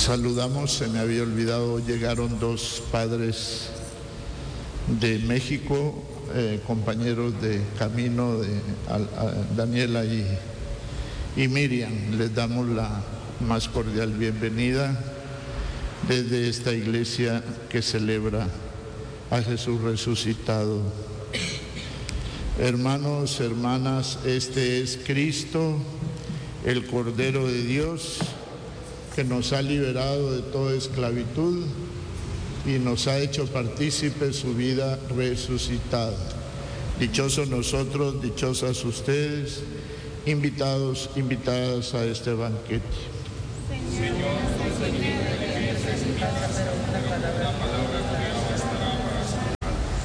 Saludamos, se me había olvidado, llegaron dos padres de México, compañeros de camino, de Daniela y Miriam. Les damos la más cordial bienvenida desde esta iglesia que celebra a Jesús resucitado. Hermanos, hermanas, este es Cristo, el Cordero de Dios, que nos ha liberado de toda esclavitud y nos ha hecho partícipes su vida resucitada. Dichosos nosotros, dichosas ustedes, invitados, invitadas a este banquete. Señor, no soy digno de que entres en mi casa, pero